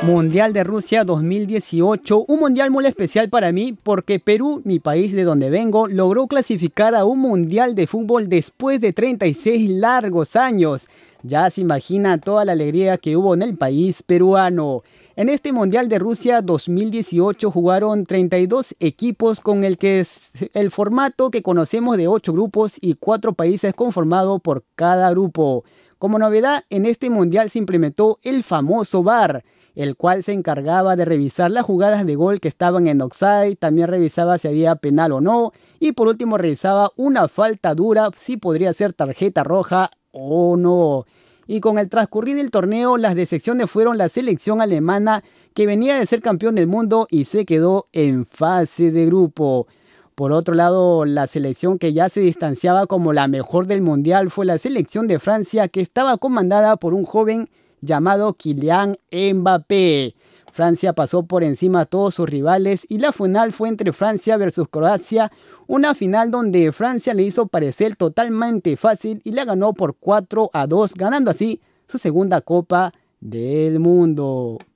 Mundial de Rusia 2018, un mundial muy especial para mí porque Perú, mi país de donde vengo, logró clasificar a un mundial de fútbol después de 36 largos años. Ya se imagina toda la alegría que hubo en el país peruano. En este Mundial de Rusia 2018 jugaron 32 equipos con el que es el formato que conocemos de 8 grupos y 4 países conformados por cada grupo. Como novedad, en este mundial se implementó el famoso VAR, el cual se encargaba de revisar las jugadas de gol que estaban en offside, también revisaba si había penal o no, y por último revisaba una falta dura, si podría ser tarjeta roja o no. Y con el transcurrir del torneo, las decepciones fueron la selección alemana, que venía de ser campeón del mundo y se quedó en fase de grupo. Por otro lado, la selección que ya se distanciaba como la mejor del mundial fue la selección de Francia, que estaba comandada por un joven llamado Kylian Mbappé. Francia pasó por encima a todos sus rivales y la final fue entre Francia versus Croacia, una final donde Francia le hizo parecer totalmente fácil y la ganó por 4-2, ganando así su segunda Copa del Mundo.